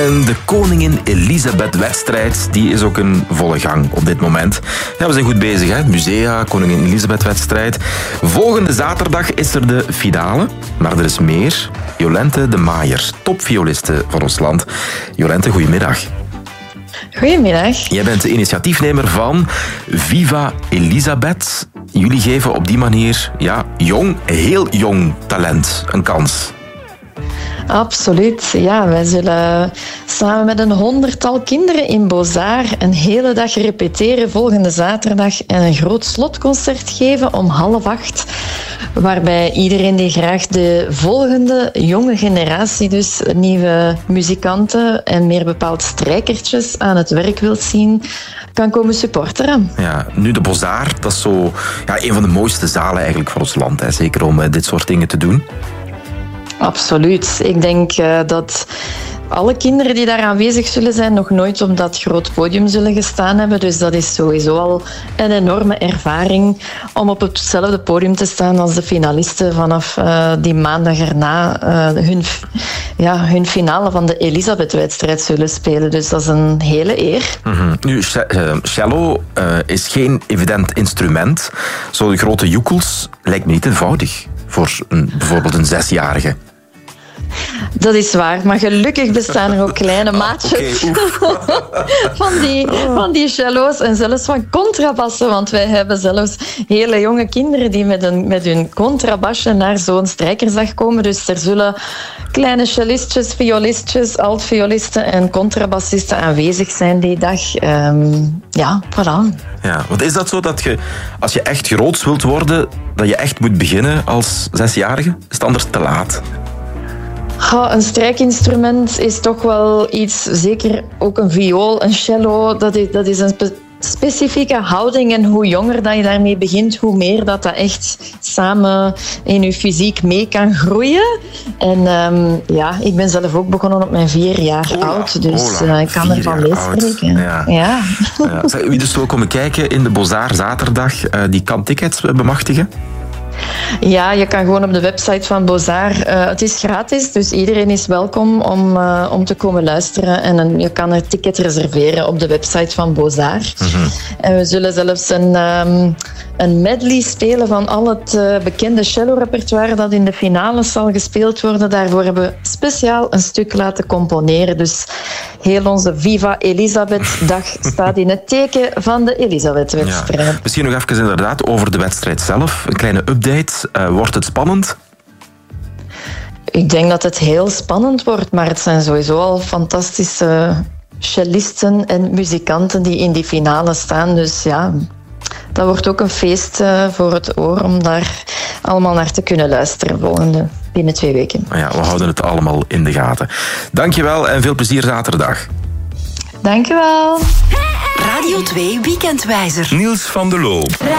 En de Koningin Elisabeth-wedstrijd, die is ook in volle gang op dit moment. Ja, we zijn goed bezig, hè? Musea, Koningin Elisabeth-wedstrijd. Volgende zaterdag is er de finale, maar er is meer. Jolente de Maaier, topvioliste van ons land. Jolente, goedemiddag. Goedemiddag. Jij bent de initiatiefnemer van Viva Elisabeth. Jullie geven op die manier heel jong talent een kans. Absoluut. Ja, wij zullen samen met een 100-tal kinderen in Beaux-Arts een hele dag repeteren volgende zaterdag en een groot slotconcert geven om 7:30. Waarbij iedereen die graag de volgende jonge generatie, dus nieuwe muzikanten en meer bepaald strijkertjes aan het werk wil zien, kan komen supporteren. Ja, nu de Beaux-Arts, dat is zo een van de mooiste zalen eigenlijk van ons land. Hè. Zeker om dit soort dingen te doen. Absoluut. Ik denk dat alle kinderen die daar aanwezig zullen zijn nog nooit op dat groot podium zullen gestaan hebben. Dus dat is sowieso al een enorme ervaring om op hetzelfde podium te staan als de finalisten vanaf die maandag erna hun finale van de Elisabeth-wedstrijd zullen spelen. Dus dat is een hele eer. Mm-hmm. Nu, cello is geen evident instrument. Zo'n grote joekels lijkt me niet eenvoudig voor bijvoorbeeld een 6-jarige. Dat is waar, maar gelukkig bestaan er ook kleine maatjes van die cello's en zelfs van contrabassen, want wij hebben zelfs hele jonge kinderen die met hun contrabasje naar zo'n strijkersdag komen. Dus er zullen kleine cellistjes, violistjes, altviolisten en contrabassisten aanwezig zijn die dag. Voilà. Ja, want is dat zo dat je, als je echt groots wilt worden, dat je echt moet beginnen als 6-jarige? Is het anders te laat? Een strijkinstrument is toch wel iets, zeker ook een viool, een cello, dat is een specifieke houding. En hoe jonger dat je daarmee begint, hoe meer dat echt samen in je fysiek mee kan groeien. En ik ben zelf ook begonnen op mijn 4 jaar oud, dus ik kan ervan meespreken. Ja. Wie dus wil komen kijken in de Beaux-Arts zaterdag, die kan tickets bemachtigen? Ja, je kan gewoon op de website van Beaux-Arts. Het is gratis, dus iedereen is welkom om te komen luisteren. En je kan een ticket reserveren op de website van Beaux-Arts. Mm-hmm. En we zullen zelfs een medley spelen van al het bekende cello-repertoire dat in de finale zal gespeeld worden. Daarvoor hebben we speciaal een stuk laten componeren. Dus heel onze Viva Elisabeth-dag staat in het teken van de Elisabeth-wedstrijd. Ja. Misschien nog even inderdaad over de wedstrijd zelf. Een kleine update. Wordt het spannend? Ik denk dat het heel spannend wordt, maar het zijn sowieso al fantastische cellisten en muzikanten die in die finale staan. Dus ja, dat wordt ook een feest voor het oor om daar allemaal naar te kunnen luisteren binnen 2 weken. Ja, we houden het allemaal in de gaten. Dankjewel en veel plezier zaterdag. Dankjewel. Radio 2 Weekendwijzer. Niels van der Loo.